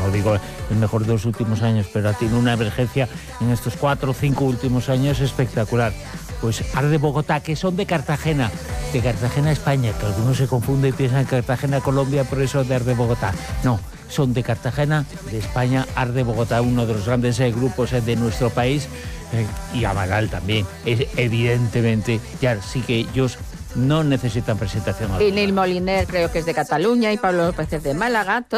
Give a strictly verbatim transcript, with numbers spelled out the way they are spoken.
no digo el mejor de los últimos años, pero tiene una emergencia en estos cuatro o cinco últimos años espectacular. Pues Art de Bogotá, que son de Cartagena, de Cartagena, España, que algunos se confunden y piensan en Cartagena, Colombia, por eso de Art de Bogotá. No, son de Cartagena, de España, Art de Bogotá, uno de los grandes eh, grupos eh, de nuestro país, eh, y Amaral también. Es, evidentemente, ya sí que ellos no necesitan presentación. Y Neil Moliner creo que es de Cataluña y Pablo López es de Málaga.